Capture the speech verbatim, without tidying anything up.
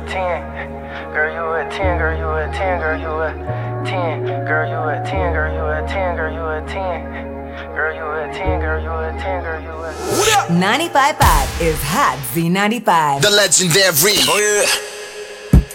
ten. Girl, you a ten, girl, you a ten, girl, you a ten. Girl, you a ten, girl, you a ten, girl, you a ten. Girl, you a ten, girl, you a ten, girl, you a ten. ninety-five point five is Hot Z ninety-five. The legendary. Oh yeah.